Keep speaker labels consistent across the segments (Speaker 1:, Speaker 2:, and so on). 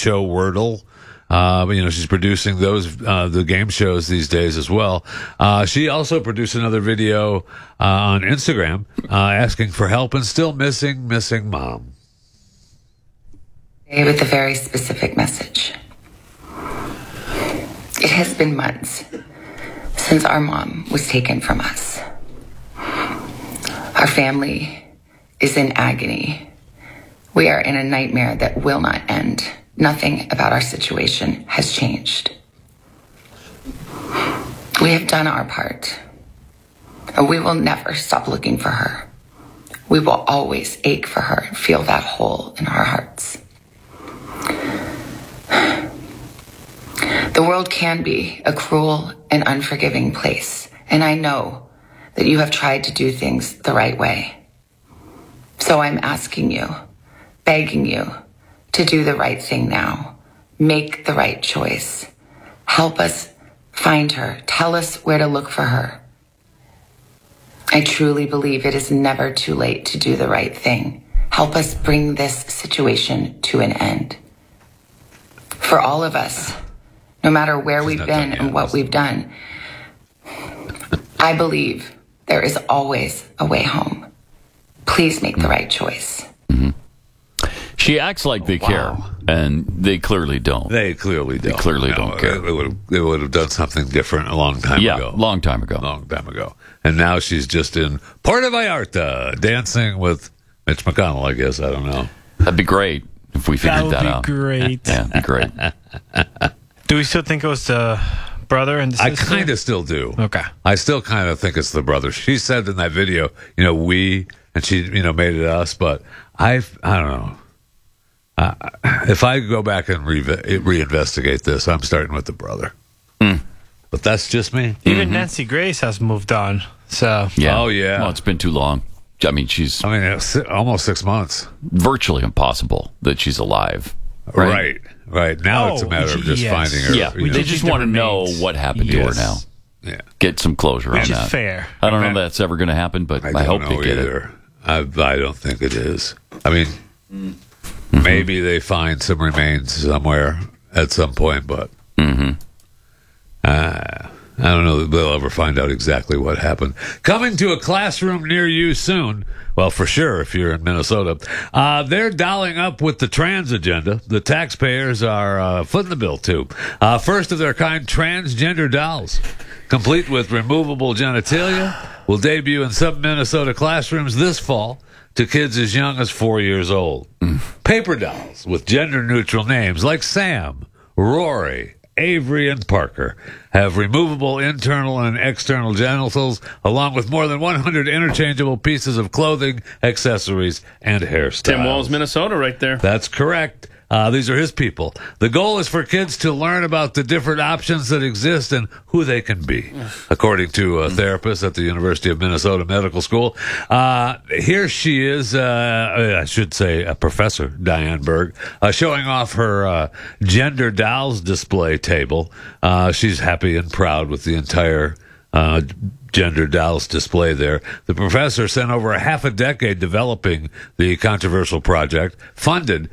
Speaker 1: show Wordle. She's producing those the game shows these days as well. She also produced another video on Instagram asking for help and still missing mom.
Speaker 2: With a very specific message. It has been months since our mom was taken from us. Our family is in agony. We are in a nightmare that will not end. Nothing about our situation has changed. We have done our part, and we will never stop looking for her. We will always ache for her and feel that hole in our hearts. The world can be a cruel and unforgiving place, and I know that you have tried to do things the right way. So I'm asking you, begging you, to do the right thing now. Make the right choice. Help us find her. Tell us where to look for her. I truly believe it is never too late to do the right thing. Help us bring this situation to an end. For all of us, no matter where we've been and what we've done, I believe there is always a way home. Please make the right choice.
Speaker 3: Mm-hmm. She acts like they care, and they clearly don't.
Speaker 1: They clearly don't.
Speaker 3: They clearly don't care.
Speaker 1: They would have done something different a long time ago.
Speaker 3: Yeah, long time ago.
Speaker 1: And now she's just in Puerto Vallarta dancing with Mitch McConnell, I guess. I don't know.
Speaker 3: That'd be great if we figured that out.
Speaker 4: That would be great.
Speaker 3: Yeah, it'd be great.
Speaker 4: Do we still think it was the brother and the sister?
Speaker 1: I kind of still do.
Speaker 4: Okay.
Speaker 1: I still kind of think it's the brother. She said in that video, we, and she, made it us, but I don't know. If I go back and reinvestigate this, I'm starting with the brother. But that's just me.
Speaker 4: Even Nancy Grace has moved on. So
Speaker 3: yeah.
Speaker 1: Oh, yeah.
Speaker 3: Well, it's been too long.
Speaker 1: It's almost 6 months.
Speaker 3: Virtually impossible that she's alive.
Speaker 1: Right. Now it's a matter of just finding her.
Speaker 3: Yeah, they just want to know what happened to her now.
Speaker 1: Yeah.
Speaker 3: Get some closure on that.
Speaker 4: Which is fair.
Speaker 3: I don't know if that's ever going to happen, but I hope they get it.
Speaker 1: I don't think it is. I mean, maybe they find some remains somewhere at some point, but I don't know that they'll ever find out exactly what happened. Coming to a classroom near you soon. Well, for sure, if you're in Minnesota. They're dialing up with the trans agenda. The taxpayers are footing the bill, too. First of their kind, transgender dolls, complete with removable genitalia, will debut in some Minnesota classrooms this fall to kids as young as 4 years old. Paper dolls with gender-neutral names like Sam, Rory, Avery, and Parker have removable internal and external genitals, along with more than 100 interchangeable pieces of clothing, accessories, and hairstyles.
Speaker 5: Tim Walz, Minnesota, right there.
Speaker 1: That's correct. These are his people. The goal is for kids to learn about the different options that exist and who they can be, according to a therapist at the University of Minnesota Medical School. Here she is, I should say, a professor, Diane Berg, showing off her gender dolls display table. She's happy and proud with the entire gender dolls display there. The professor spent over a half a decade developing the controversial project, funded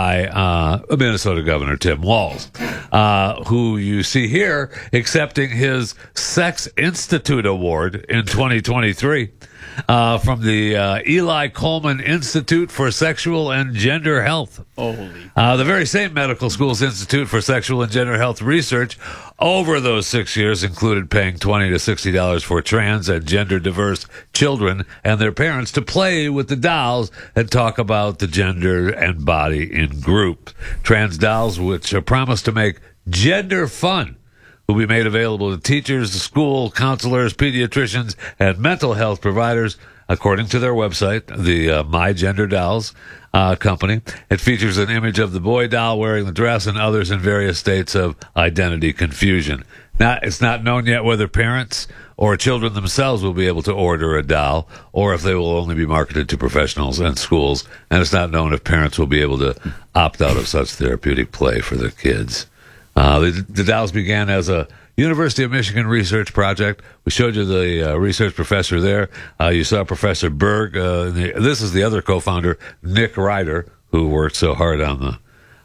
Speaker 1: by Minnesota Governor Tim Walz, who you see here accepting his Sex Institute Award in 2023 from the Eli Coleman Institute for Sexual and Gender Health. The very same medical school's Institute for Sexual and Gender Health Research over those 6 years included paying $20 to $60 for trans and gender-diverse children and their parents to play with the dolls and talk about the gender and body in groups. Trans dolls, which promise to make gender fun, will be made available to teachers, school counselors, pediatricians, and mental health providers, according to their website, the My Gender Dolls company. It features an image of the boy doll wearing the dress and others in various states of identity confusion. Now, it's not known yet whether parents or children themselves will be able to order a doll or if they will only be marketed to professionals and schools. And it's not known if parents will be able to opt out of such therapeutic play for their kids. The dolls began as a University of Michigan research project. We showed you the research professor there. You saw Professor Berg. This is the other co-founder, Nick Ryder, who worked so hard on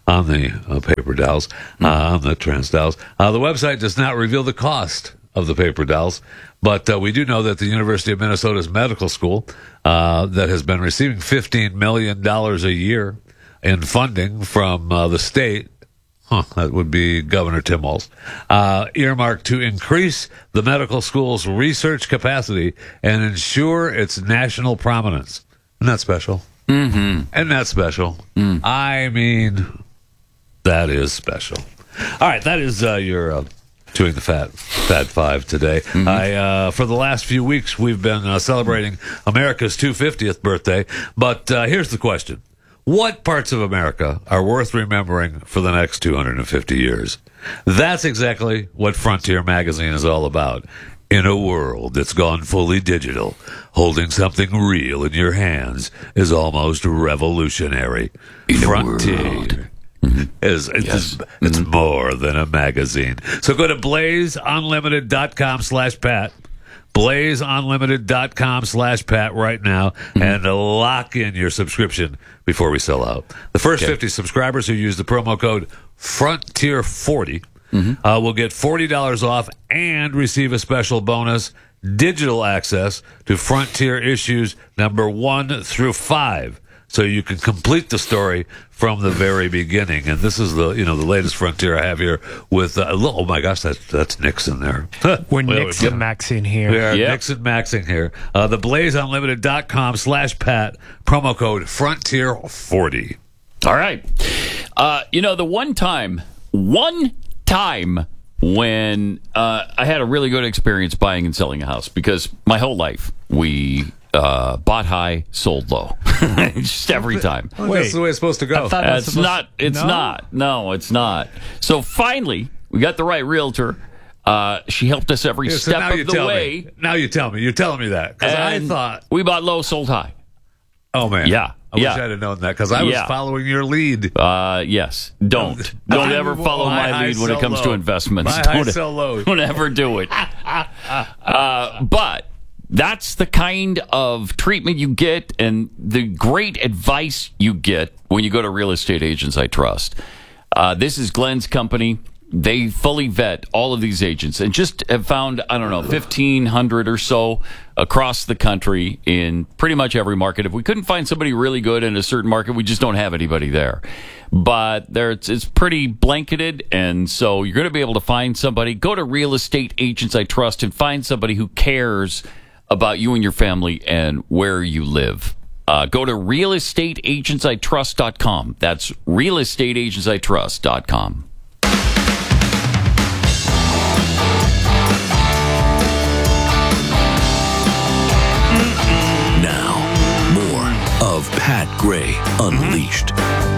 Speaker 1: on the paper dowels, on the trans dowels. The website does not reveal the cost of the paper dowels, but we do know that the University of Minnesota's medical school that has been receiving $15 million a year in funding from the state, that would be Governor Tim Walz, earmarked to increase the medical school's research capacity and ensure its national prominence. Isn't that special? Mm-hmm. Isn't that special? I mean, that is special. All right, that is your Chewing the Fat Five today. For the last few weeks, we've been celebrating America's 250th birthday, but here's the question. What parts of America are worth remembering for the next 250 years? That's exactly what Frontier Magazine is all about. In a world that's gone fully digital, holding something real in your hands is almost revolutionary. Frontier it's more than a magazine. So go to blazeunlimited.com/Pat. blazeunlimited.com/Pat right now and lock in your subscription before we sell out. The first 50 subscribers who use the promo code Frontier40 will get $40 off and receive a special bonus, digital access to Frontier issues number 1 through 5. So you can complete the story from the very beginning. And this is the latest Frontier I have here with oh my gosh, that's Nixon there.
Speaker 4: We're Nixon maxing here.
Speaker 1: We are Nixon maxing here. The blazeunlimited.com/Pat, promo code Frontier40.
Speaker 3: All right. The one time when I had a really good experience buying and selling a house, because my whole life we bought high, sold low. Just every time.
Speaker 1: Well, that's the way it's supposed to go.
Speaker 3: It's not. No, it's not. So finally, we got the right realtor. She helped us every step of the way.
Speaker 1: Now you tell me. You're telling me that. Because I thought
Speaker 3: we bought low, sold high.
Speaker 1: Oh, man.
Speaker 3: Yeah.
Speaker 1: I wish I'd have known that, because I was following your lead.
Speaker 3: Yes. Don't ever follow my lead when it comes to investments. Don't ever do it. But that's the kind of treatment you get and the great advice you get when you go to Real Estate Agents I Trust. This is Glenn's company. They fully vet all of these agents and just have found, 1,500 or so across the country in pretty much every market. If we couldn't find somebody really good in a certain market, we just don't have anybody there. But it's pretty blanketed, and so you're going to be able to find somebody. Go to Real Estate Agents I Trust and find somebody who cares about you and your family and where you live. Go to realestateagentsitrust.com. That's realestateagentsitrust.com.
Speaker 5: Now, more of Pat Gray Unleashed.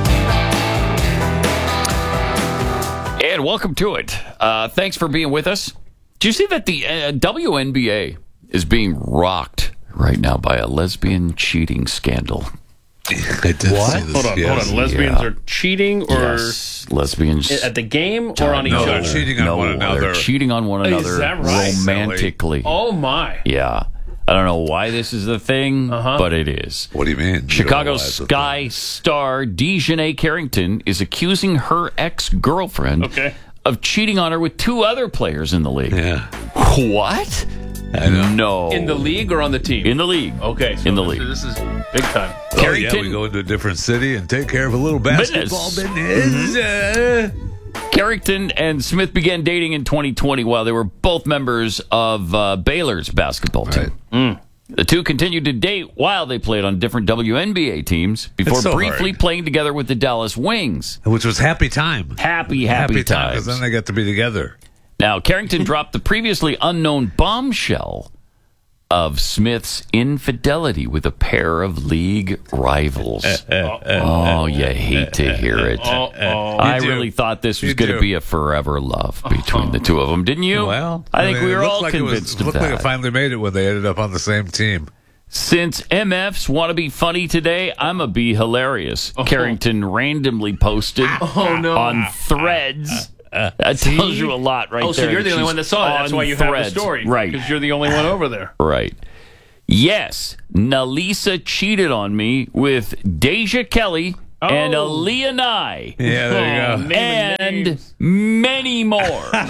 Speaker 3: And welcome to it. Thanks for being with us. Do you see that the WNBA is being rocked right now by a lesbian cheating scandal?
Speaker 1: I did
Speaker 6: what? Hold on. Lesbians are cheating, or
Speaker 3: lesbians
Speaker 6: at the game, or on each other?
Speaker 1: Cheating on one another.
Speaker 3: They're cheating on one another.
Speaker 6: Is that right?
Speaker 3: Romantically.
Speaker 6: Oh my!
Speaker 3: Yeah, I don't know why this is the thing, but it is.
Speaker 1: What do you mean?
Speaker 3: Chicago Sky star Dejanay Carrington is accusing her ex-girlfriend of cheating on her with 2 other players in the league.
Speaker 1: Yeah.
Speaker 3: What?
Speaker 1: I know.
Speaker 3: No.
Speaker 6: In the league or on the team?
Speaker 3: In the league.
Speaker 6: Okay. So
Speaker 3: in the league.
Speaker 6: This is big time.
Speaker 3: Carrington,
Speaker 1: we go into a different city and take care of a little basketball business.
Speaker 3: Carrington and Smith began dating in 2020 while they were both members of Baylor's basketball team.
Speaker 1: Right.
Speaker 3: The two continued to date while they played on different WNBA teams before briefly playing together with the Dallas Wings.
Speaker 1: Which was happy time.
Speaker 3: Happy
Speaker 1: time,
Speaker 3: times.
Speaker 1: because then they got to be together.
Speaker 3: Now, Carrington dropped the previously unknown bombshell of Smith's infidelity with a pair of league rivals. Oh, you hate to hear it. I really thought this was going to be a forever love between the two of them, didn't you?
Speaker 1: Well,
Speaker 3: I think we were all convinced of that.
Speaker 1: It looked like it finally made it when they ended up on the same team.
Speaker 3: Since MFs want to be funny today, I'm going to be hilarious. Carrington randomly posted on Threads. That tells you a lot right there.
Speaker 6: Oh, so you're the only one that saw it. That's why you have the story.
Speaker 3: Right.
Speaker 6: Because you're the only one over there.
Speaker 3: Right. Yes, Nalisa cheated on me with Deja Kelly and Aaliyah Nye.
Speaker 1: Yeah, there you go.
Speaker 3: And many more.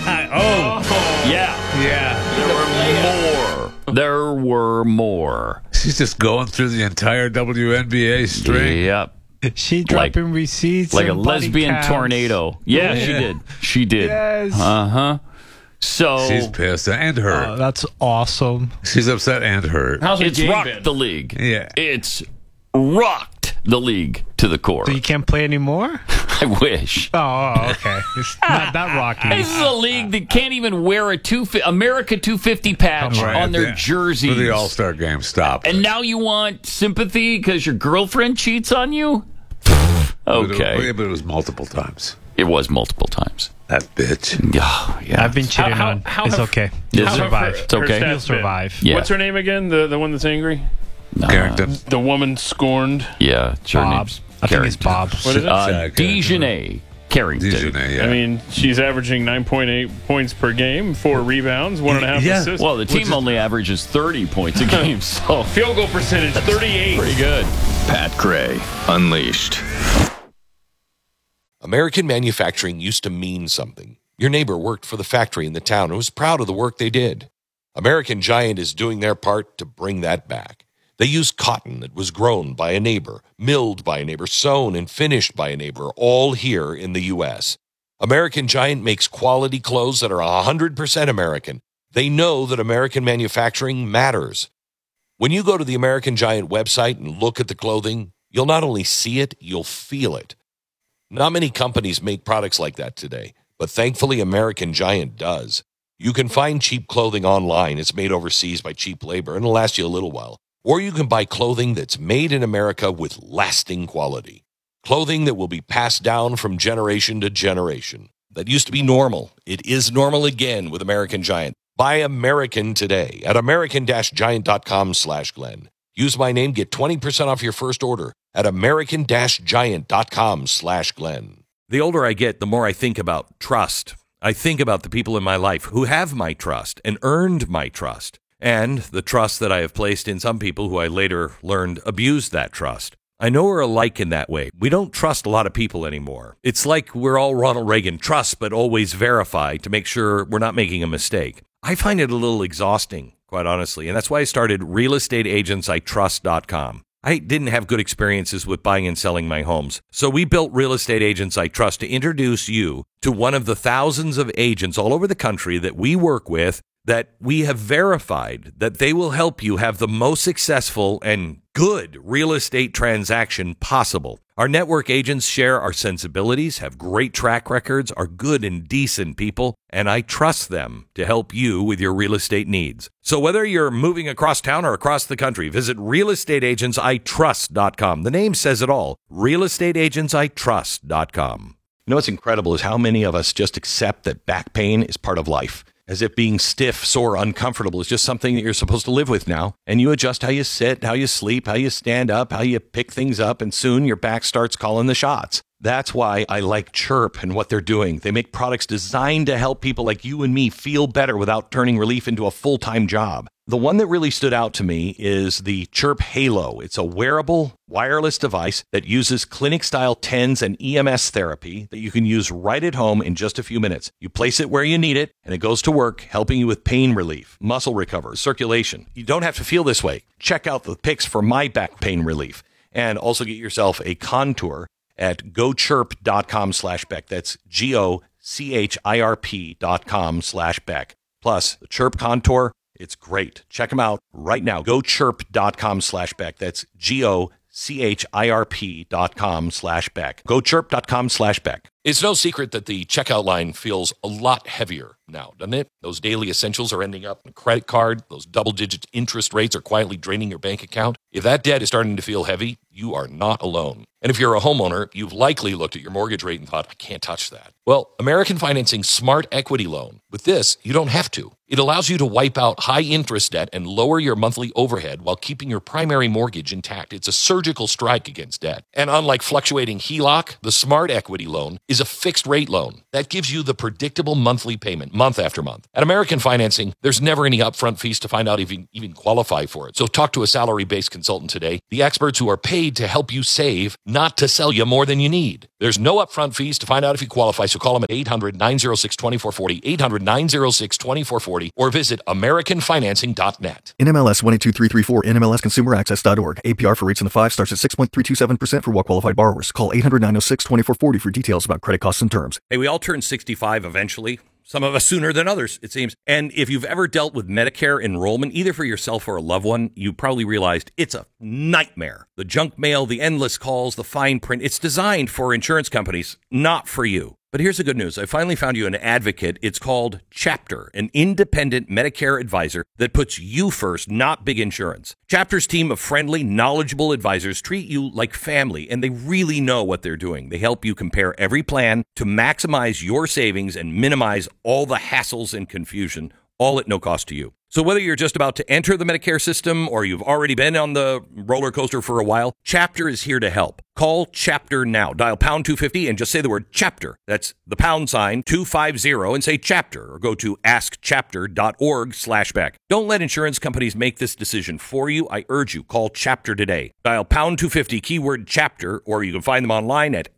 Speaker 3: Yeah. There were more.
Speaker 1: She's just going through the entire WNBA string.
Speaker 3: Yep.
Speaker 4: She dropping receipts
Speaker 3: like a
Speaker 4: and body
Speaker 3: lesbian
Speaker 4: counts.
Speaker 3: tornado. Yeah, she did.
Speaker 4: Yes.
Speaker 3: So
Speaker 1: She's pissed and hurt.
Speaker 4: Oh, that's awesome.
Speaker 1: She's upset and hurt.
Speaker 6: How's her
Speaker 3: it's
Speaker 6: game
Speaker 3: rocked
Speaker 6: been?
Speaker 3: the league.
Speaker 1: Yeah.
Speaker 3: It's rocked the league to the core.
Speaker 4: So you can't play anymore?
Speaker 3: I wish.
Speaker 4: Oh, okay. It's not that rocky.
Speaker 3: This is a league that can't even wear a America 250 patch
Speaker 1: Right,
Speaker 3: on their
Speaker 1: yeah.
Speaker 3: jerseys.
Speaker 1: For the All-Star game, stop.
Speaker 3: And now you want sympathy because your girlfriend cheats on you? Okay.
Speaker 1: But it was multiple times.
Speaker 3: It was multiple times.
Speaker 1: That bitch.
Speaker 3: Yeah.
Speaker 4: I've been cheating on. It's okay. You'll survive.
Speaker 3: It's okay.
Speaker 4: You'll survive.
Speaker 3: Yeah.
Speaker 6: What's her name again? The one that's angry?
Speaker 1: Carrington.
Speaker 6: The woman scorned.
Speaker 3: Yeah, it's her
Speaker 4: Bob.
Speaker 3: name's
Speaker 4: I think it's Bob.
Speaker 6: What is it?
Speaker 3: Dejanay Carrington.
Speaker 1: Dejanay, yeah.
Speaker 6: I mean, she's averaging 9.8 points per game, 4 rebounds, 1.5
Speaker 1: Yeah.
Speaker 6: assists.
Speaker 3: Well, the team only averages 30 points a game, so
Speaker 6: Field goal percentage, 38.
Speaker 3: pretty good.
Speaker 5: Pat Gray Unleashed.
Speaker 7: American manufacturing used to mean something. Your neighbor worked for the factory in the town and was proud of the work they did. American Giant is doing their part to bring that back. They use cotton that was grown by a neighbor, milled by a neighbor, sewn and finished by a neighbor, all here in the U.S. American Giant makes quality clothes that are 100% American. They know that American manufacturing matters. When you go to the American Giant website and look at the clothing, you'll not only see it, you'll feel it. Not many companies make products like that today, but thankfully American Giant does. You can find cheap clothing online. It's made overseas by cheap labor and it'll last you a little while. Or you can buy clothing that's made in America with lasting quality. Clothing that will be passed down from generation to generation. That used to be normal. It is normal again with American Giant. Buy American today at american-giant.com/Glenn. Use my name, get 20% off your first order at american-giant.com/Glenn.
Speaker 8: The older I get, the more I think about trust. I think about the people in my life who have my trust and earned my trust, and the trust that I have placed in some people who I later learned abused that trust. I know we're alike in that way. We don't trust a lot of people anymore. It's like we're all Ronald Reagan, trust but always verify to make sure we're not making a mistake. I find it a little exhausting, quite honestly, and that's why I started realestateagentsitrust.com. I didn't have good experiences with buying and selling my homes, so we built Real Estate Agents I Trust to introduce you to one of the thousands of agents all over the country that we work with that we have verified that they will help you have the most successful and good real estate transaction possible. Our network agents share our sensibilities, have great track records, are good and decent people, and I trust them to help you with your real estate needs. So whether you're moving across town or across the country, visit realestateagentsitrust.com. The name says it all, realestateagentsitrust.com. You know what's incredible is how many of us just accept that back pain is part of life. As if being stiff, sore, uncomfortable is just something that you're supposed to live with now. And you adjust how you sit, how you sleep, how you stand up, how you pick things up, and soon your back starts calling the shots. That's why I like Chirp and what they're doing. They make products designed to help people like you and me feel better without turning relief into a full-time job. The one that really stood out to me is the Chirp Halo. It's a wearable, wireless device that uses clinic-style TENS and EMS therapy that you can use right at home in just a few minutes. You place it where you need it, and it goes to work, helping you with pain relief, muscle recovery, circulation. You don't have to feel this way. Check out the pics for my back pain relief, and also get yourself a Contour at gochirp.com/Beck. That's GOCHIRP.com/Beck. Plus, the Chirp Contour, it's great. Check them out right now. GoChirp.com/Beck. That's GOCHIRP.com/Beck. GoChirp.com/Beck.
Speaker 7: It's no secret that the checkout line feels a lot heavier now, doesn't it? Those daily essentials are ending up in a credit card. Those double-digit interest rates are quietly draining your bank account. If that debt is starting to feel heavy, you are not alone. And if you're a homeowner, you've likely looked at your mortgage rate and thought, I can't touch that. Well, American Financing's Smart Equity Loan. With this, you don't have to. It allows you to wipe out high-interest debt and lower your monthly overhead while keeping your primary mortgage intact. It's a surgical strike against debt. And unlike fluctuating HELOC, the Smart Equity Loan is a fixed-rate loan that gives you the predictable monthly payment month after month. At American Financing, there's never any upfront fees to find out if you even qualify for it. So talk to a salary-based consultant today. The experts who are paid made to help you save, not to sell you more than you need. There's no upfront fees to find out if you qualify, so call them at 800-906-2440, 800-906-2440, or visit AmericanFinancing.net.
Speaker 9: NMLS 122334, NMLSConsumerAccess.org. APR for rates in the 5 starts at 6.327% for well-qualified borrowers. Call 800-906-2440 for details about credit costs and terms.
Speaker 8: Hey, we all turn 65 eventually. Some of us sooner than others, it seems. And if you've ever dealt with Medicare enrollment, either for yourself or a loved one, you probably realized it's a nightmare. The junk mail, the endless calls, the fine print, it's designed for insurance companies, not for you. But here's the good news. I finally found you an advocate. It's called Chapter, an independent Medicare advisor that puts you first, not big insurance. Chapter's team of friendly, knowledgeable advisors treat you like family, and they really know what they're doing. They help you compare every plan to maximize your savings and minimize all the hassles and confusion, all at no cost to you. So whether you're just about to enter the Medicare system or you've already been on the roller coaster for a while, Chapter is here to help. Call Chapter now. Dial pound 250 and just say the word Chapter. That's the pound sign 250 and say Chapter, or go to askchapter.org/Beck. Don't let insurance companies make this decision for you. I urge you, call Chapter today. Dial pound 250 keyword Chapter, or you can find them online at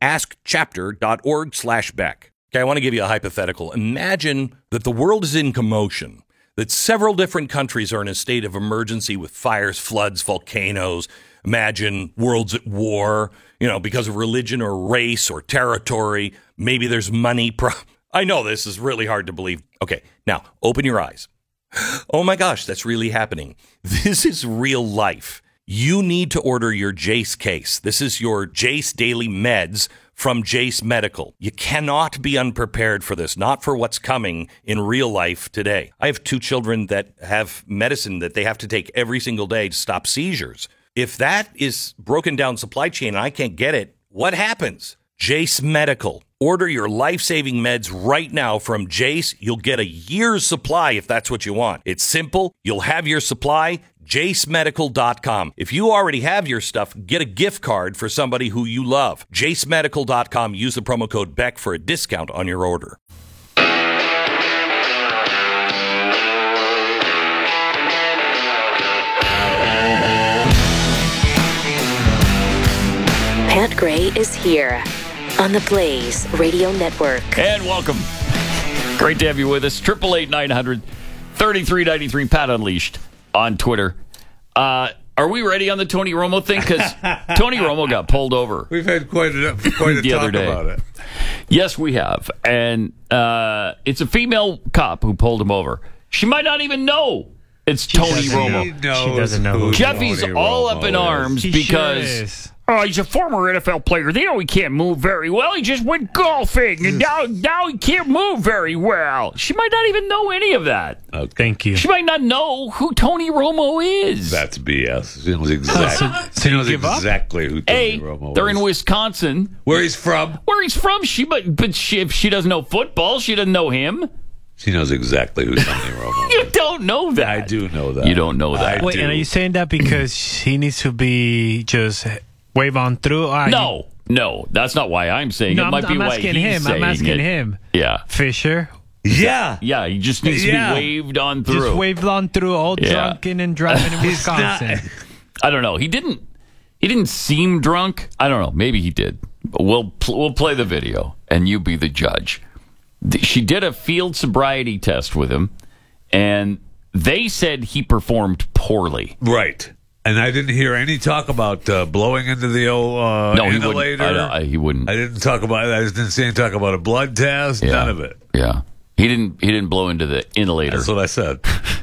Speaker 8: askchapter.org/Beck. Okay, I want to give you a hypothetical. Imagine that the world is in commotion, that several different countries are in a state of emergency with fires, floods, volcanoes. Imagine worlds at war, because of religion or race or territory. Maybe there's money. I know this is really hard to believe. Okay, now open your eyes. Oh my gosh, that's really happening. This is real life. You need to order your Jace case. This is your Jace Daily Meds from Jace Medical. You cannot be unprepared for this, not for what's coming in real life today. I have 2 children that have medicine that they have to take every single day to stop seizures. If that is broken down supply chain and I can't get it, what happens? Jace Medical. Order your life-saving meds right now from Jace. You'll get a year's supply if that's what you want. It's simple. You'll have your supply. JaceMedical.com. If you already have your stuff, get a gift card for somebody who you love. JaceMedical.com. Use the promo code Beck for a discount on your order.
Speaker 10: Pat Gray is here on the Blaze Radio Network.
Speaker 3: And welcome. Great to have you with us. 888-900-3393. Pat Unleashed on Twitter. Are we ready on the Tony Romo thing? Because Tony Romo got pulled over.
Speaker 1: We've had quite a
Speaker 3: the
Speaker 1: talk
Speaker 3: other day
Speaker 1: about it.
Speaker 3: Yes, we have. And it's a female cop who pulled him over. She might not even know it's Tony Romo.
Speaker 4: She doesn't know.
Speaker 3: Jeffy's all up in arms because...
Speaker 11: Oh, he's a former NFL player. They know he can't move very well. He just went golfing, and now he can't move very well.
Speaker 3: She might not even know any of that.
Speaker 1: Okay.
Speaker 4: Thank you.
Speaker 3: She might not know who Tony Romo is.
Speaker 1: That's BS. She knows exactly who Tony Romo is.
Speaker 3: They're in Wisconsin.
Speaker 1: Where he's from.
Speaker 3: If she doesn't know football, she doesn't know him.
Speaker 1: She knows exactly who Tony Romo is.
Speaker 3: You don't know that.
Speaker 1: I do know that.
Speaker 3: You don't know that.
Speaker 4: Wait, and are you saying that because he needs to be just... wave on through?
Speaker 3: No, that's not why I'm saying it. Might be why he's saying
Speaker 4: I'm asking him.
Speaker 3: Yeah.
Speaker 4: Fisher?
Speaker 1: Yeah.
Speaker 3: Yeah, he just needs to be waved on through.
Speaker 4: Just waved on through, all drunken and driving in Wisconsin.
Speaker 3: I don't know. He didn't seem drunk. I don't know. Maybe he did. We'll play the video, and you be the judge. She did a field sobriety test with him, and they said he performed poorly.
Speaker 1: Right. And I didn't hear any talk about blowing into the old inhalator.
Speaker 3: He wouldn't.
Speaker 1: I didn't talk about it. I just didn't see him talk about a blood test.
Speaker 3: Yeah.
Speaker 1: None of it.
Speaker 3: Yeah. He didn't blow into the inhalator.
Speaker 1: That's what I said.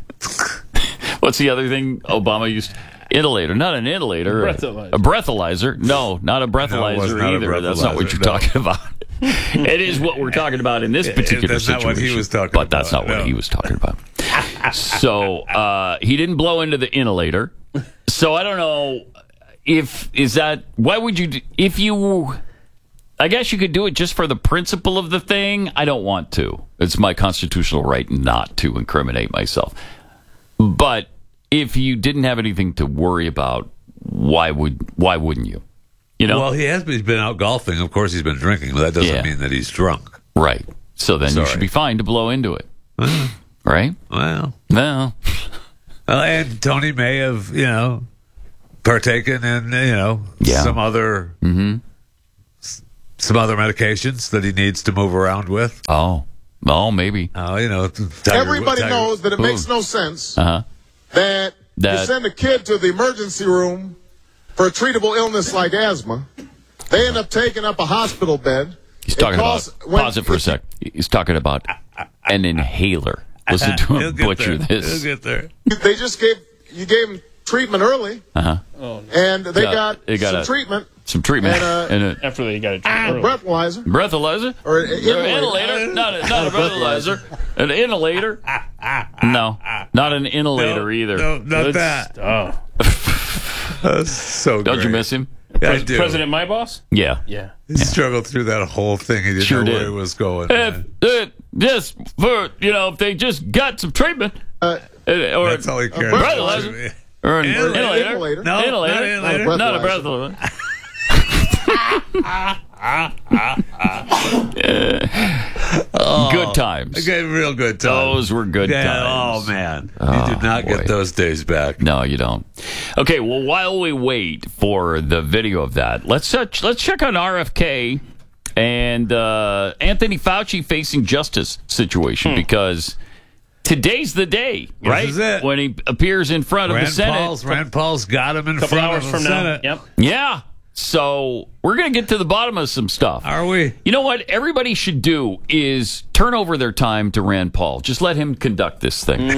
Speaker 3: What's the other thing Obama used? Inhalator, not an inhalator. A breathalyzer. No, not a breathalyzer either. That's not what you're talking about. It is what we're talking about in this particular situation.
Speaker 1: That's not what he was talking about.
Speaker 3: But that's not what he was talking about. So he didn't blow into the inhalator. So I don't know why would you, I guess you could do it just for the principle of the thing. I don't want to. It's my constitutional right not to incriminate myself. But if you didn't have anything to worry about, why wouldn't you?
Speaker 1: Well, he's been out golfing. Of course, he's been drinking, but that doesn't mean that he's drunk.
Speaker 3: Right. So then you should be fine to blow into it. Right?
Speaker 1: Well.
Speaker 3: No.
Speaker 1: And Tony may have, partaken in, some other medications that he needs to move around with.
Speaker 3: Oh, maybe.
Speaker 12: Everybody knows that it makes no sense that you send a kid to the emergency room for a treatable illness like asthma. They end up taking up a hospital bed.
Speaker 3: He's talking about, pause it for a sec. He's talking about an inhaler. Listen to him butcher this.
Speaker 1: He'll get there.
Speaker 12: They just gave him treatment early, and they got some treatment.
Speaker 3: Some treatment.
Speaker 6: After they got a
Speaker 12: breathalyzer.
Speaker 3: Breathalyzer?
Speaker 12: Or an inhalator.
Speaker 3: Not a breathalyzer. An inhalator. No, not an inhalator either.
Speaker 1: No, not that. That's so
Speaker 3: Don't
Speaker 1: great.
Speaker 3: you miss him?
Speaker 1: Yeah, I do.
Speaker 6: President My Boss?
Speaker 3: Yeah.
Speaker 1: He struggled through that whole thing. He didn't know where he was going.
Speaker 3: Just for, if they just got some treatment. Or
Speaker 1: that's all he cared about.
Speaker 3: Breathalyzer. Or an inhalator.
Speaker 1: No,
Speaker 3: inhalator. Not a breathalyzer. Good times.
Speaker 1: Okay, real good times.
Speaker 3: Those were good times.
Speaker 1: Oh, man. You do not get those days back.
Speaker 3: No, you don't. Okay, well, while we wait for the video of that, let's check on RFK and Anthony Fauci facing justice situation because today's the day, right?
Speaker 1: This is it.
Speaker 3: When he appears in front of the Senate.
Speaker 1: Rand Paul's got him in
Speaker 6: couple
Speaker 1: front
Speaker 6: hours
Speaker 1: of the
Speaker 6: from
Speaker 1: Senate.
Speaker 6: now. Yep.
Speaker 3: Yeah. So we're going to get to the bottom of some stuff.
Speaker 1: Are we?
Speaker 3: You know what everybody should do is turn over their time to Rand Paul. Just let him conduct this thing.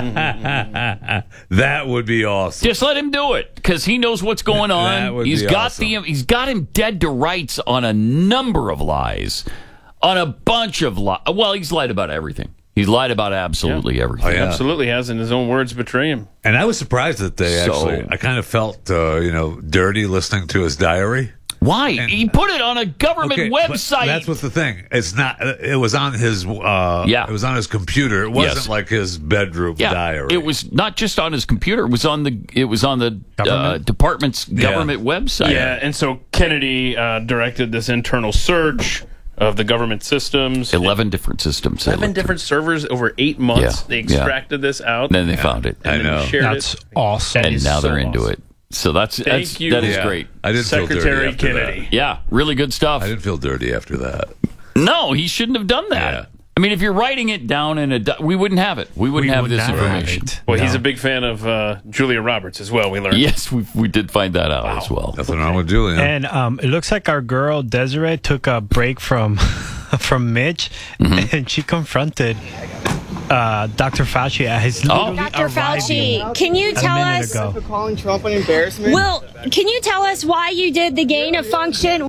Speaker 1: That would be awesome.
Speaker 3: Just let him do it because he knows what's going on.
Speaker 1: That would
Speaker 3: He's
Speaker 1: be
Speaker 3: got
Speaker 1: awesome.
Speaker 3: he's got him dead to rights on a number of lies, on a bunch of lies. Well, he's lied about everything. He's lied about absolutely everything.
Speaker 1: Oh, yeah.
Speaker 6: Absolutely has, in his own words, betray him.
Speaker 1: And I was surprised that they I kind of felt, dirty listening to his diary.
Speaker 3: Why? He put it on a government website.
Speaker 1: That's what's the thing. It's not. It was on his. It was on his computer. It wasn't like his bedroom diary.
Speaker 3: It was not just on his computer. It was on the department's government website.
Speaker 6: Yeah, and so Kennedy directed this internal search of the government systems.
Speaker 3: 11 different systems.
Speaker 6: 11 different servers over 8 months.
Speaker 3: Yeah.
Speaker 6: They extracted this out.
Speaker 3: And then they found it.
Speaker 1: I know.
Speaker 4: That's awesome.
Speaker 3: And now they're into it. So that is great.
Speaker 1: I didn't
Speaker 6: Secretary
Speaker 1: feel dirty
Speaker 6: Kennedy.
Speaker 1: after
Speaker 3: Yeah, really good stuff.
Speaker 1: I didn't feel dirty after that.
Speaker 3: No, he shouldn't have done that.
Speaker 1: Yeah.
Speaker 3: I mean, if you're writing it down we wouldn't have it. We wouldn't have this information.
Speaker 6: Well, he's a big fan of Julia Roberts as well, we learned.
Speaker 3: Yes, we did find that out as well.
Speaker 1: Nothing wrong with Julia.
Speaker 4: And it looks like our girl Desiree took a break from Mitch, and she confronted Dr. Fauci at his
Speaker 13: Dr. Fauci, can you tell us
Speaker 14: for calling Trump an embarrassment?
Speaker 13: Will, can you tell us why you did the gain of function?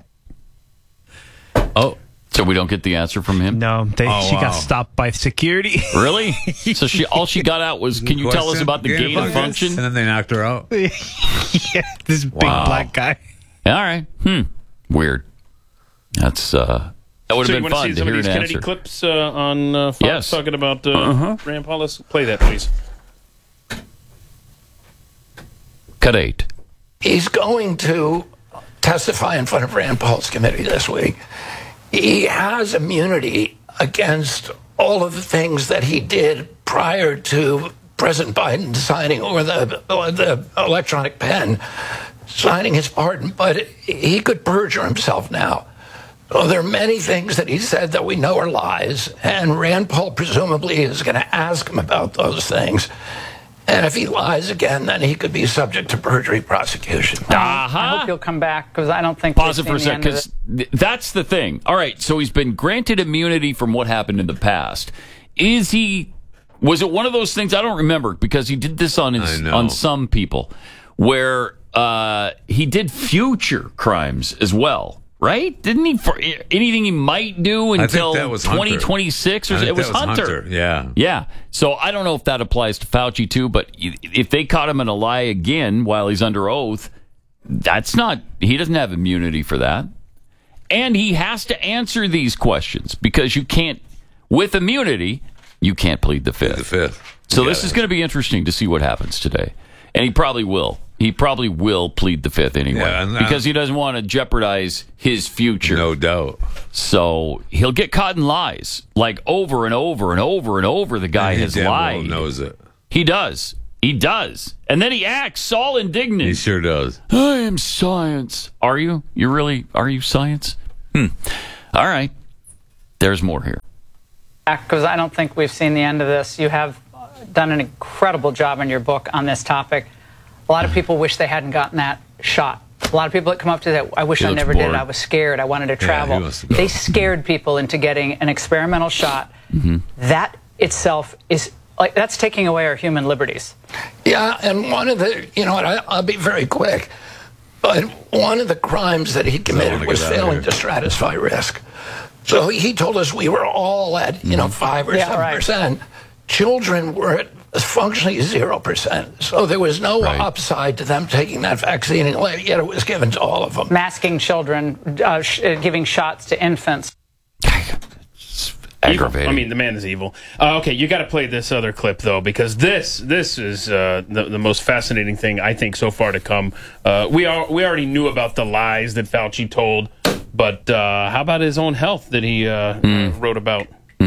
Speaker 3: Oh, so we don't get the answer from him?
Speaker 4: No, she got stopped by security.
Speaker 3: Really? So all she got out was, can you tell us about the gain of function?
Speaker 1: And then they knocked her out.
Speaker 4: Yeah, this big black guy.
Speaker 3: All right. Weird. That's that would have been fun to hear an answer.
Speaker 6: Kennedy clips on Fox talking about Rand Paul? Let's play that, please.
Speaker 3: Cut 8.
Speaker 15: He's going to testify in front of Rand Paul's committee this week. He has immunity against all of the things that he did prior to President Biden signing, or the electronic pen signing his pardon, but he could perjure himself now. So there are many things that he said that we know are lies, and Rand Paul presumably is going to ask him about those things. And if he lies again, then he could be subject to perjury prosecution.
Speaker 16: I hope you'll come back, because I don't think...
Speaker 3: Pause it for a second, because that's the thing. All right, so he's been granted immunity from what happened in the past. Was it one of those things? I don't remember, because he did this on some people, where he did future crimes as well. Right? Didn't he, for anything he might do until 2026? It was Hunter.
Speaker 1: Yeah.
Speaker 3: Yeah. So I don't know if that applies to Fauci too, but if they caught him in a lie again while he's under oath, he doesn't have immunity for that. And he has to answer these questions because you can't, with immunity, you can't plead the fifth. So this is going to be interesting to see what happens today. And he probably will. He probably will plead the fifth anyway, because he doesn't want to jeopardize his future.
Speaker 1: No doubt.
Speaker 3: So he'll get caught in lies, like over and over and over and over. The guy has lied.
Speaker 1: Well knows it.
Speaker 3: He does. He does. And then he acts all indignant.
Speaker 1: He sure does.
Speaker 3: I am science. Are you? Are you science? All right. There's more here.
Speaker 16: Because I don't think we've seen the end of this. You have done an incredible job in your book on this topic. A lot of people wish they hadn't gotten that shot. A lot of people that come up to that, I wish I never did. I was scared. I wanted to travel. They scared people into getting an experimental shot. That itself is like, that's taking away our human liberties.
Speaker 15: Yeah, and one of the, I'll be very quick, but one of the crimes that he committed was failing to stratify risk. So he told us we were all at, 5 or 7%. Children were at functionally 0%. So there was no upside to them taking that vaccine, and yet it was given to all of them.
Speaker 16: Masking children, giving shots to infants.
Speaker 3: Aggravating.
Speaker 6: I mean, the man is evil. Okay, you got to play this other clip, though, because this is the most fascinating thing, I think, so far to come. We already knew about the lies that Fauci told, but how about his own health that he wrote about?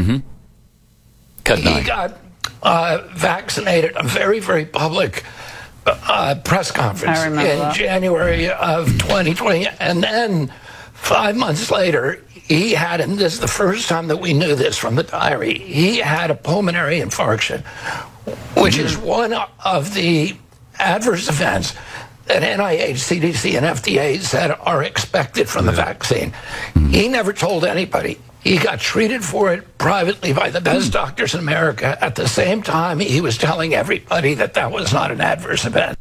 Speaker 15: He got vaccinated, a very, very public press conference in January of 2020. And then 5 months later, he had, and this is the first time that we knew this from the diary, he had a pulmonary infarction, which is one of the adverse events that NIH, CDC, and FDA said are expected from the vaccine. He never told anybody. He got treated for it privately by the best doctors in America. At the same time, he was telling everybody that that was not an adverse event.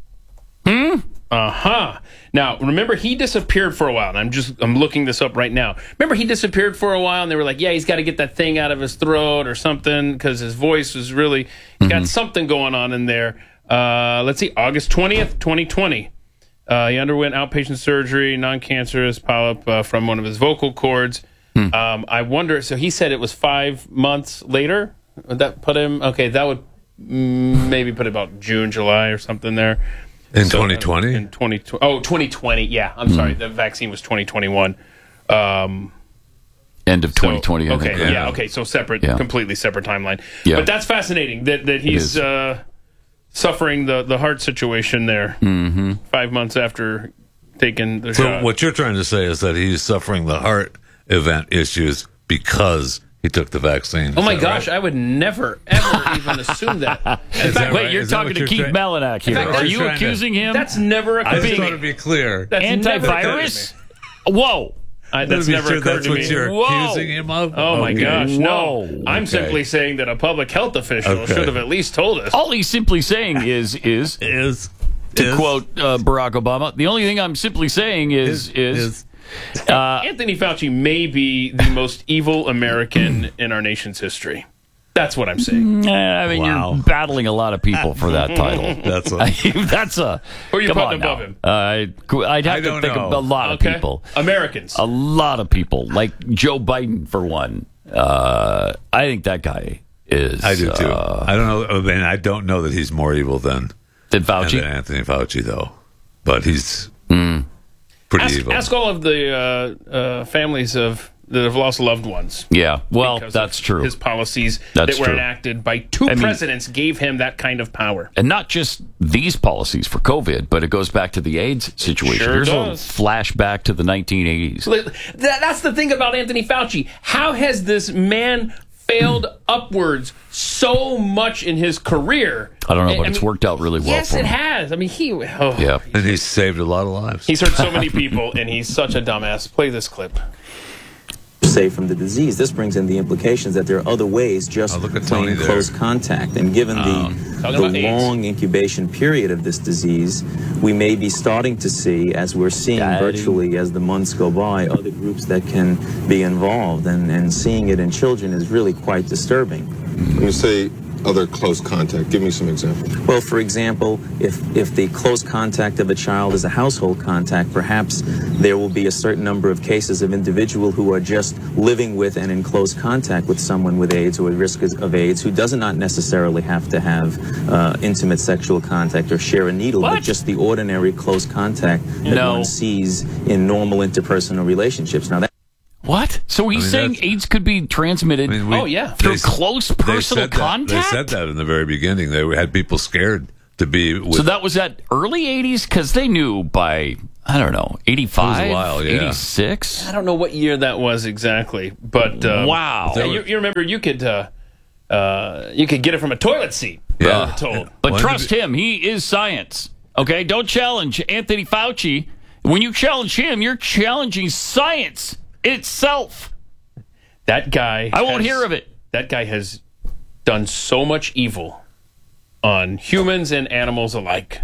Speaker 6: Now, remember, he disappeared for a while, and I'm looking this up right now. Remember, he disappeared for a while, and they were like, yeah, he's got to get that thing out of his throat or something, because his voice was really, he got something going on in there. Let's see, August 20th, 2020. He underwent outpatient surgery, non-cancerous polyp from one of his vocal cords. I wonder, so he said it was 5 months later? Would that put him, okay, that would maybe put about June, July or something there.
Speaker 1: In 2020?
Speaker 6: In 2020, yeah. I'm sorry, the vaccine was 2021.
Speaker 3: End of 2020.
Speaker 6: Okay, so completely separate timeline. Yeah. But that's fascinating that he's suffering the heart situation there 5 months after taking the shot.
Speaker 1: So what you're trying to say is that he's suffering the heart event issues because he took the vaccine.
Speaker 6: Oh my gosh, right? I would never, ever even assume that. In fact,
Speaker 3: wait, you're talking to Keith Melanak here. Are you accusing him?
Speaker 6: That's never occurred to me.
Speaker 1: I just want to be clear.
Speaker 6: That's
Speaker 3: antivirus? Whoa.
Speaker 6: That's never occurred to me.
Speaker 1: That's what you're accusing him of?
Speaker 6: Oh my gosh, no. I'm simply saying that a public health official should have at least told us.
Speaker 3: All he's simply saying is to quote Barack Obama, the only thing I'm simply saying is
Speaker 6: Anthony Fauci may be the most evil American in our nation's history. That's what I'm saying.
Speaker 3: I mean, you're battling a lot of people for that title. That's a.
Speaker 6: Who are you putting above him?
Speaker 3: I'd have to think of a lot of people.
Speaker 6: Americans.
Speaker 3: A lot of people, like Joe Biden, for one. I think that guy is.
Speaker 1: I do too. I don't know. I mean, I don't know that he's more evil than
Speaker 3: Fauci.
Speaker 1: Than Anthony Fauci, though. But he's pretty evil.
Speaker 6: Ask all of the families that have lost loved ones.
Speaker 3: Yeah, well, that's true.
Speaker 6: His policies that were enacted by two presidents gave him that kind of power.
Speaker 3: And not just these policies for COVID, but it goes back to the AIDS situation.
Speaker 6: Sure
Speaker 3: Here's
Speaker 6: does.
Speaker 3: a flashback to the 1980s.
Speaker 6: That's the thing about Anthony Fauci. How has this man failed upwards so much in his career?
Speaker 3: I don't know, but it's worked out really well
Speaker 6: yes,
Speaker 3: for him.
Speaker 6: it has. I mean,
Speaker 1: and he's saved a lot of lives.
Speaker 6: He's hurt so many people, and he's such a dumbass. Play this clip.
Speaker 17: Safe from the disease. This brings in the implications that there are other ways just plain close contact. And given the long incubation period of this disease, we may be starting to see, as we're seeing virtually as the months go by, other groups that can be involved. And seeing it in children is really quite disturbing.
Speaker 12: When you say other close contact, give me some examples.
Speaker 17: Well, for example, if the close contact of a child is a household contact, perhaps there will be a certain number of cases of individual who are just living with and in close contact with someone with AIDS or at risk of AIDS who does not necessarily have to have intimate sexual contact or share a needle, but just the ordinary close contact that one sees in normal interpersonal relationships. Now,
Speaker 3: what? So he's saying AIDS could be transmitted through close personal contact?
Speaker 1: They said that in the very beginning. They had people scared to be with.
Speaker 3: So that was at early 80s? Because they knew by, I don't know, 85,
Speaker 1: It was a while, yeah.
Speaker 3: 86?
Speaker 6: I don't know what year that was exactly, but
Speaker 3: wow.
Speaker 6: You remember you could get it from a toilet seat.
Speaker 1: Yeah.
Speaker 6: we were told.
Speaker 3: But trust him, he is science. Okay, don't challenge Anthony Fauci. When you challenge him, you're challenging science itself.
Speaker 6: That guy...
Speaker 3: I won't hear of it.
Speaker 6: That guy has done so much evil on humans and animals alike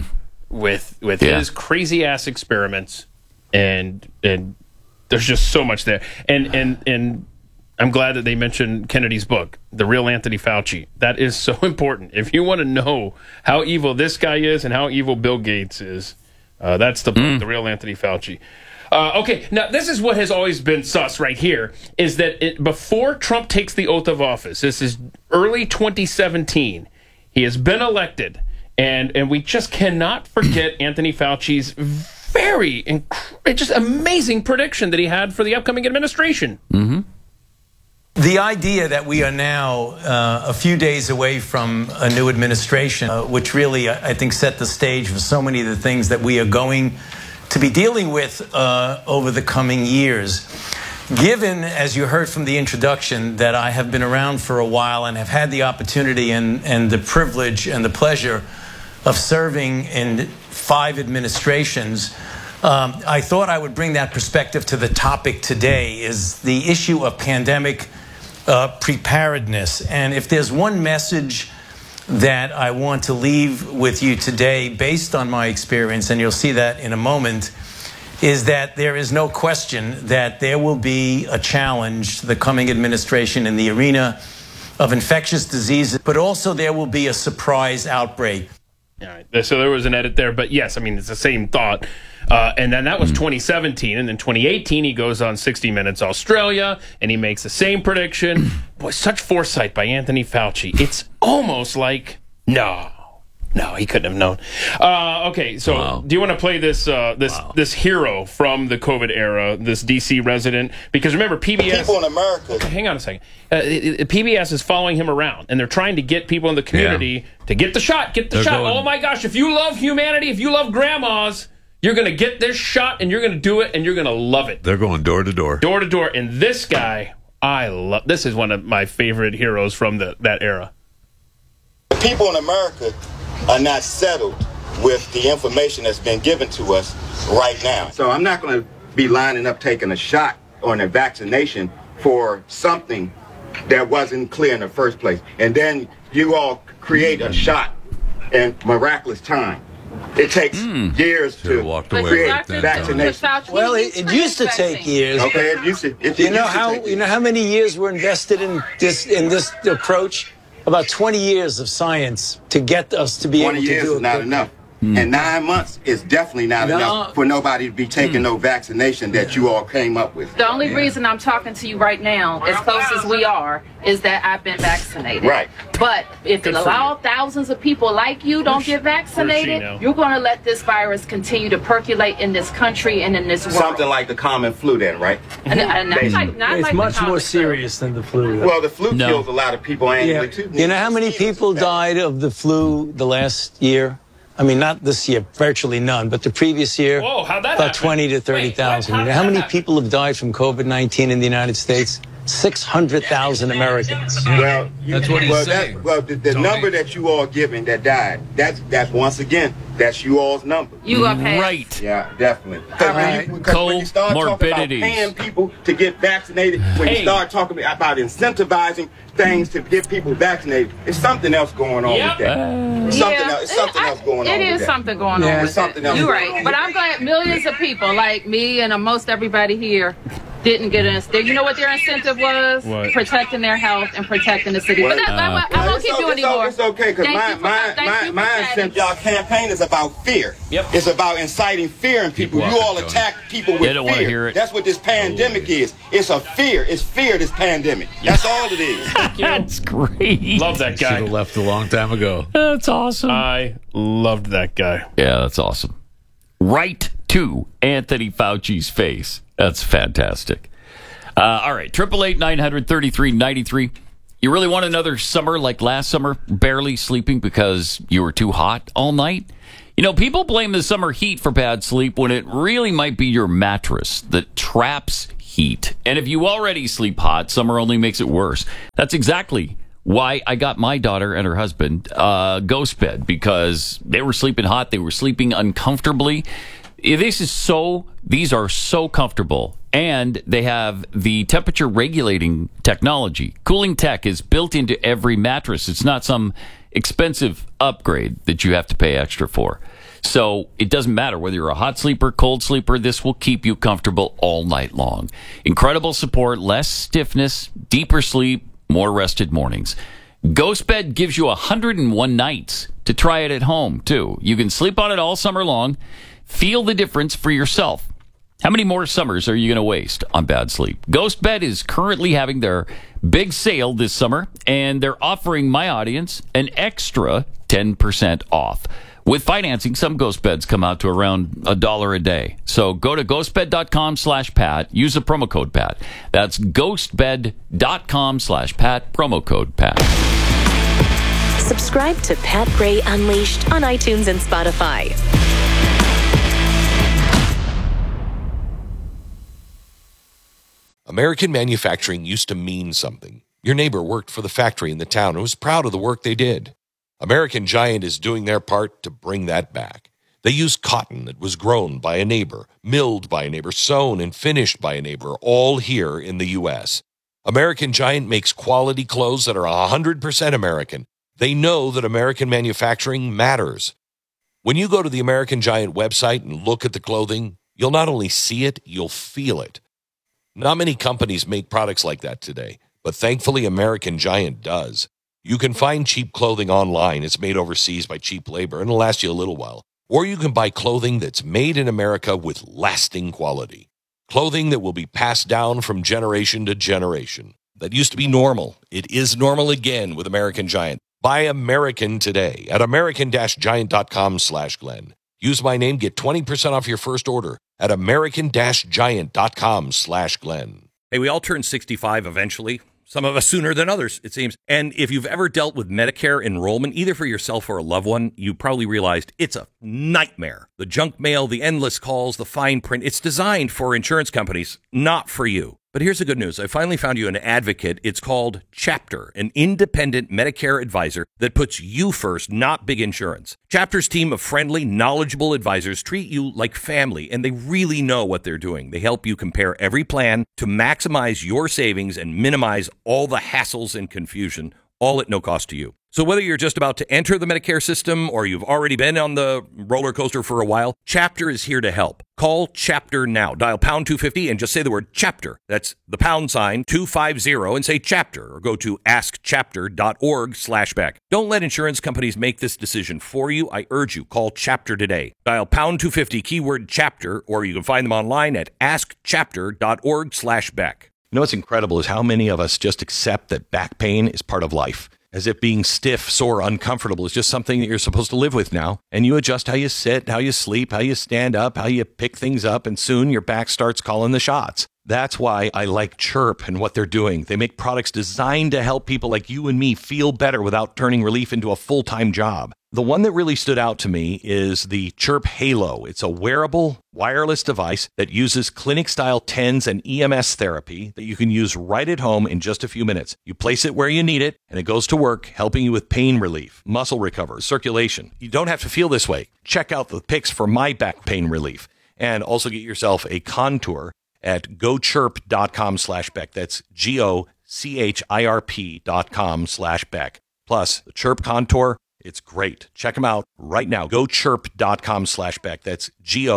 Speaker 6: with his crazy-ass experiments, and there's just so much there. And I'm glad that they mentioned Kennedy's book, The Real Anthony Fauci. That is so important. If you want to know how evil this guy is and how evil Bill Gates is, that's the book, The Real Anthony Fauci. Okay, now this is what has always been sus right here, is that before Trump takes the oath of office, this is early 2017, he has been elected, and we just cannot forget Anthony Fauci's very just amazing prediction that he had for the upcoming administration.
Speaker 3: Mm-hmm.
Speaker 18: The idea that we are now a few days away from a new administration, which really, I think, set the stage for so many of the things that we are going to be dealing with over the coming years. Given, as you heard from the introduction, that I have been around for a while and have had the opportunity and the privilege and the pleasure of serving in 5 administrations, I thought I would bring that perspective to the topic today, is the issue of pandemic preparedness. And if there's one message that I want to leave with you today based on my experience, and you'll see that in a moment, is that there is no question that there will be a challenge to the coming administration in the arena of infectious diseases, but also there will be a surprise outbreak.
Speaker 6: All right. So there was an edit there, but yes, I mean, it's the same thought. And then that was 2017. And then 2018, he goes on 60 Minutes Australia, and he makes the same prediction. Boy, such foresight by Anthony Fauci. It's almost like, no, he couldn't have known. Okay, so do you want to play this this hero from the COVID era, this D.C. resident? Because remember, PBS...
Speaker 19: People in America...
Speaker 6: Okay, hang on a second. PBS is following him around, and they're trying to get people in the community to get the shot, Oh, my gosh, if you love humanity, if you love grandmas... You're going to get this shot, and you're going to do it, and you're going to love it.
Speaker 1: They're going door to door.
Speaker 6: Door to door. And this guy, this is one of my favorite heroes from that era.
Speaker 19: People in America are not settled with the information that's been given to us right now. So I'm not going to be lining up taking a shot or a vaccination for something that wasn't clear in the first place. And then you all create a shot in miraculous time. It takes years to create vaccination.
Speaker 18: Well, it used to take years.
Speaker 19: Okay,
Speaker 18: you know how many years were invested in this approach? About 20 years of science to get us to be able to do it.
Speaker 19: 20 years is not enough. And 9 months is definitely not enough for nobody to be taking no vaccination that you all came up with.
Speaker 20: The only reason I'm talking to you right now, as close as we are, is that I've been vaccinated.
Speaker 19: Right.
Speaker 20: But if a lot of thousands of people like you don't get vaccinated, you're going to let this virus continue to percolate in this country and in this world.
Speaker 19: Something like the common flu then, right?
Speaker 20: And
Speaker 18: it's much more serious than the flu.
Speaker 19: Well, the flu kills a lot of people annually, too.
Speaker 18: You know how many people died of the flu the last year? I mean, not this year, virtually none, but the previous year,
Speaker 6: Whoa, how'd that
Speaker 18: about
Speaker 6: happen?
Speaker 18: 20 to 30,000. You know how many people have died from COVID-19 in the United States? 600,000 Americans.
Speaker 19: Well,
Speaker 1: that's what he's saying.
Speaker 19: The number that you all giving that died, that's once again, that's you all's number.
Speaker 20: You are paying.
Speaker 3: Right.
Speaker 19: Yeah, definitely.
Speaker 3: When you start talking about
Speaker 19: paying people to get vaccinated, when you start talking about incentivizing things to get people vaccinated, it's something else going on with that. It's something else going on with that.
Speaker 20: It is something going on
Speaker 19: There's
Speaker 20: with
Speaker 19: something
Speaker 20: that.
Speaker 19: else.
Speaker 20: You're right. But I'm glad millions of people like me and most everybody here didn't get an incentive. You know what their incentive was?
Speaker 6: What?
Speaker 20: Protecting their health and protecting the city. But I won't keep you anymore.
Speaker 19: It's okay, because my incentive, y'all campaign is about fear.
Speaker 6: Yep.
Speaker 19: It's about inciting fear in people. You all attack people with
Speaker 3: They don't want to
Speaker 19: fear.
Speaker 3: hear it.
Speaker 19: That's what this pandemic is. It's a fear. It's fear, this pandemic. That's all it is.
Speaker 3: That's great.
Speaker 6: Love that guy.
Speaker 1: Should have left a long time ago.
Speaker 3: That's awesome.
Speaker 6: I loved that guy.
Speaker 3: Yeah, that's awesome. Right to Anthony Fauci's face. That's fantastic. All right, 888-900-3393. You really want another summer like last summer, barely sleeping because you were too hot all night? You know, people blame the summer heat for bad sleep when it really might be your mattress that traps heat. And if you already sleep hot, summer only makes it worse. That's exactly why I got my daughter and her husband Ghost Bed, because they were sleeping hot. They were sleeping uncomfortably. These are so comfortable, and they have the temperature regulating technology. Cooling tech is built into every mattress. It's not some expensive upgrade that you have to pay extra for. So it doesn't matter whether you're a hot sleeper, cold sleeper, this will keep you comfortable all night long. Incredible support, less stiffness, deeper sleep, more rested mornings. Ghost Bed gives you 101 nights to try it at home, too. You can sleep on it all summer long. Feel the difference for yourself. How many more summers are you going to waste on bad sleep? Ghost Bed is currently having their big sale this summer, and they're offering my audience an extra 10% off. With financing, some Ghost Beds come out to around $1 a day. So go to ghostbed.com/Pat. Use the promo code Pat. That's ghostbed.com/Pat. Promo code Pat.
Speaker 10: Subscribe to Pat Gray Unleashed on iTunes and Spotify.
Speaker 7: American manufacturing used to mean something. Your neighbor worked for the factory in the town and was proud of the work they did. American Giant is doing their part to bring that back. They use cotton that was grown by a neighbor, milled by a neighbor, sewn and finished by a neighbor, all here in the U.S. American Giant makes quality clothes that are 100% American. They know that American manufacturing matters. When you go to the American Giant website and look at the clothing, you'll not only see it, you'll feel it. Not many companies make products like that today, but thankfully American Giant does. You can find cheap clothing online. It's made overseas by cheap labor, and it'll last you a little while. Or you can buy clothing that's made in America with lasting quality. Clothing that will be passed down from generation to generation. That used to be normal. It is normal again with American Giant. Buy American today at american-giant.com/Glenn. Use my name, get 20% off your first order at american-giant.com/Glenn.
Speaker 8: Hey, we all turn 65 eventually. Some of us sooner than others, it seems. And if you've ever dealt with Medicare enrollment, either for yourself or a loved one, you probably realized it's a nightmare. The junk mail, the endless calls, the fine print, it's designed for insurance companies, not for you. But here's the good news. I finally found you an advocate. It's called Chapter, an independent Medicare advisor that puts you first, not big insurance. Chapter's team of friendly, knowledgeable advisors treat you like family, and they really know what they're doing. They help you compare every plan to maximize your savings and minimize all the hassles and confusion, all at no cost to you. So whether you're just about to enter the Medicare system or you've already been on the roller coaster for a while, Chapter is here to help. Call Chapter now. Dial pound 250 and just say the word Chapter. That's the pound sign 250 and say Chapter, or go to askchapter.org/Beck. Don't let insurance companies make this decision for you. I urge you, call Chapter today. Dial pound 250 keyword Chapter, or you can find them online at askchapter.org/Beck. You know what's incredible is how many of us just accept that back pain is part of life. As if being stiff, sore, uncomfortable is just something that you're supposed to live with now. And you adjust how you sit, how you sleep, how you stand up, how you pick things up, and soon your back starts calling the shots. That's why I like Chirp and what they're doing. They make products designed to help people like you and me feel better without turning relief into a full-time job. The one that really stood out to me is the Chirp Halo. It's a wearable, wireless device that uses clinic-style TENS and EMS therapy that you can use right at home in just a few minutes. You place it where you need it, and it goes to work, helping you with pain relief, muscle recovery, circulation. You don't have to feel this way. Check out the pics for my back pain relief, and also get yourself a Contour at gochirp.com/Beck. That's GOCHIRP.com/Beck. Plus, the Chirp Contour, it's great. Check them out right now. GoChirp.com/Beck. That's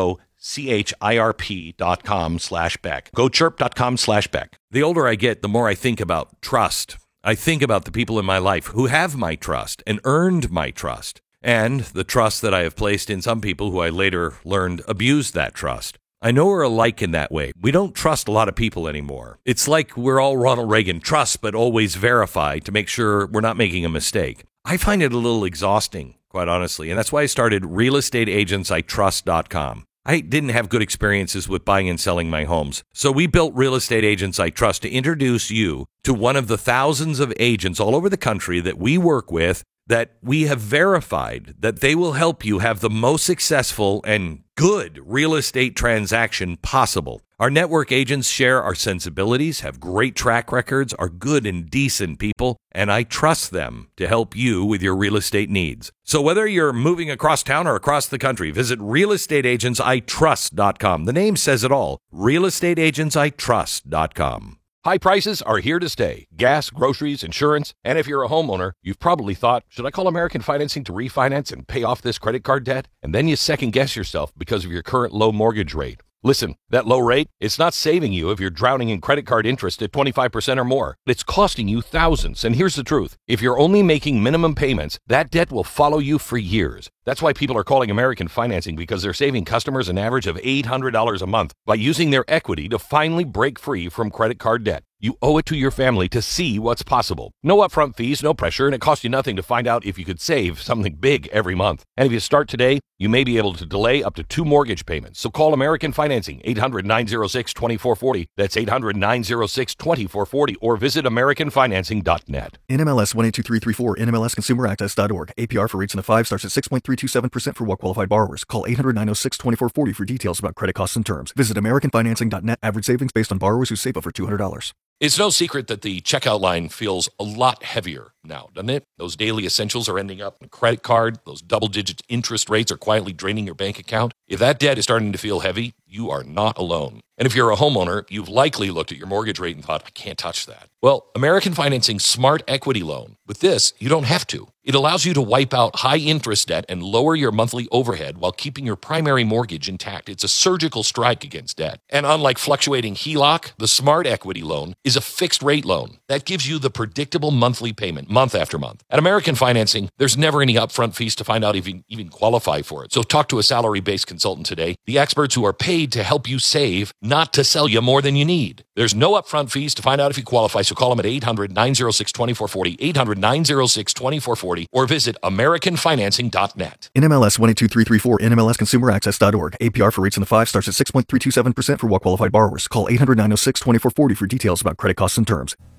Speaker 8: GOCHIRP.com/Beck. GoChirp.com/Beck. The older I get, the more I think about trust. I think about the people in my life who have my trust and earned my trust, and the trust that I have placed in some people who I later learned abused that trust. I know we're alike in that way. We don't trust a lot of people anymore. It's like we're all Ronald Reagan, trust but always verify to make sure we're not making a mistake. I find it a little exhausting, quite honestly, and that's why I started realestateagentsitrust.com. I didn't have good experiences with buying and selling my homes. So we built Real Estate Agents I Trust to introduce you to one of the thousands of agents all over the country that we work with, that we have verified that they will help you have the most successful and good real estate transaction possible. Our network agents share our sensibilities, have great track records, are good and decent people, and I trust them to help you with your real estate needs. So whether you're moving across town or across the country, visit realestateagentsitrust.com. The name says it all, realestateagentsitrust.com. High prices are here to stay. Gas, groceries, insurance, and if you're a homeowner, you've probably thought, should I call American Financing to refinance and pay off this credit card debt? And then you second guess yourself because of your current low mortgage rate. Listen, that low rate, it's not saving you if you're drowning in credit card interest at 25% or more. It's costing you thousands. And here's the truth. If you're only making minimum payments, that debt will follow you for years. That's why people are calling American Financing, because they're saving customers an average of $800 a month by using their equity to finally break free from credit card debt. You owe it to your family to see what's possible. No upfront fees, no pressure, and it costs you nothing to find out if you could save something big every month. And if you start today, you may be able to delay up to 2 mortgage payments. So call American Financing, 800-906-2440. That's 800-906-2440, or visit AmericanFinancing.net.
Speaker 9: NMLS 182334, NMLSConsumerAccess.org. APR for rates in the 5 starts at 6.327% for well-qualified borrowers. Call 800-906-2440 for details about credit costs and terms. Visit AmericanFinancing.net. Average savings based on borrowers who save over $200.
Speaker 7: It's no secret that the checkout line feels a lot heavier now, doesn't it? Those daily essentials are ending up in a credit card. Those double-digit interest rates are quietly draining your bank account. If that debt is starting to feel heavy, you are not alone. And if you're a homeowner, you've likely looked at your mortgage rate and thought, I can't touch that. Well, American Financing's Smart Equity Loan. With this, you don't have to. It allows you to wipe out high-interest debt and lower your monthly overhead while keeping your primary mortgage intact. It's a surgical strike against debt. And unlike fluctuating HELOC, the Smart Equity Loan is a fixed-rate loan that gives you the predictable monthly payment month after month. At American Financing, there's never any upfront fees to find out if you even qualify for it. So talk to a salary-based consultant today, the experts who are paid to help you save, not to sell you more than you need. There's no upfront fees to find out if you qualify, so call them at 800-906-2440, 800-906-2440, or visit AmericanFinancing.net.
Speaker 9: NMLS 182334, NMLSConsumerAccess.org. APR for rates in the 5 starts at 6.327% for well-qualified borrowers. Call 800-906-2440 for details about credit costs and terms.